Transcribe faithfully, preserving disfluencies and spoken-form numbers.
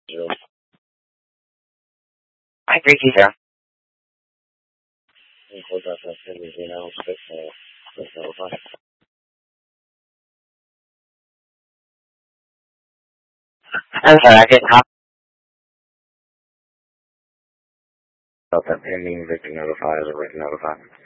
Zero. I agree with you, sir. And close out that thing, you know, six, uh, six, uh, five. I'm sorry, I didn't hop. About that pending, Victor notify, or Rick notify.